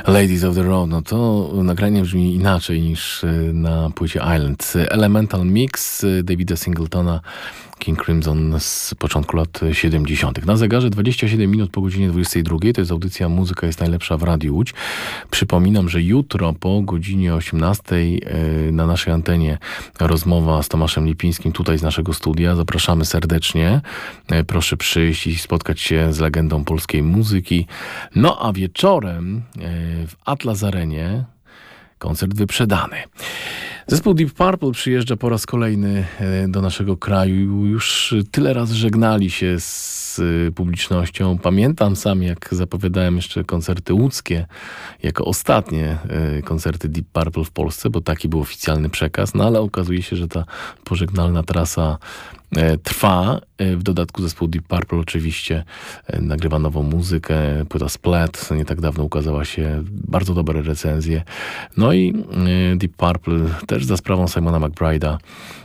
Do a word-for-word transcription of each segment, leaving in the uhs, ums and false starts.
Ladies of the Road, no to nagranie brzmi inaczej niż na płycie Island. Elemental Mix Davida Singletona, King Crimson z początku lat siedemdziesiątych. Na zegarze dwadzieścia siedem minut po godzinie dwudziestej drugiej. To jest audycja Muzyka jest najlepsza w Radiu Łódź. Przypominam, że jutro po godzinie osiemnastej na naszej antenie rozmowa z Tomaszem Lipińskim tutaj z naszego studia. Zapraszamy serdecznie. Proszę przyjść i spotkać się z legendą polskiej muzyki. No a wieczorem w Atlas Arenie koncert wyprzedany. Zespół Deep Purple przyjeżdża po raz kolejny do naszego kraju. Już tyle razy żegnali się z publicznością. Pamiętam sam, jak zapowiadałem jeszcze koncerty łódzkie jako ostatnie koncerty Deep Purple w Polsce, bo taki był oficjalny przekaz. No ale okazuje się, że ta pożegnalna trasa trwa. W dodatku zespół Deep Purple oczywiście nagrywa nową muzykę. Płyta Splat nie tak dawno ukazała się. Bardzo dobre recenzje. No i Deep Purple też za sprawą Simona McBride'a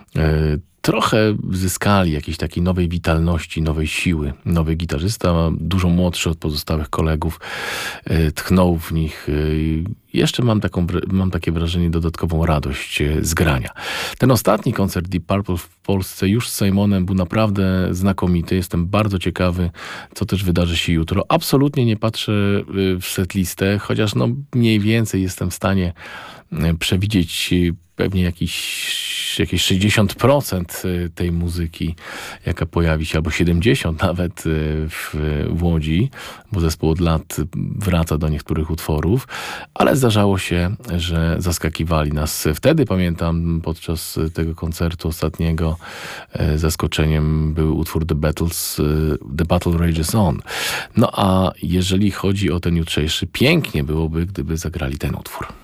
trochę zyskali jakiejś takiej nowej witalności, nowej siły. Nowy gitarzysta, dużo młodszy od pozostałych kolegów, tchnął w nich. Jeszcze mam, taką, mam takie wrażenie, dodatkową radość z grania. Ten ostatni koncert Deep Purple w Polsce już z Simonem był naprawdę znakomity. Jestem bardzo ciekawy, co też wydarzy się jutro. Absolutnie nie patrzę w setlistę, chociaż no mniej więcej jestem w stanie przewidzieć pewnie jakiś, jakieś sześćdziesiąt procent tej muzyki, jaka pojawi się, albo siedemdziesiąt procent nawet w, w Łodzi, bo zespół od lat wraca do niektórych utworów, ale zdarzało się, że zaskakiwali nas. Wtedy, pamiętam, podczas tego koncertu ostatniego zaskoczeniem był utwór The Battles, The Battle Rages On. No a jeżeli chodzi o ten jutrzejszy, pięknie byłoby, gdyby zagrali ten utwór.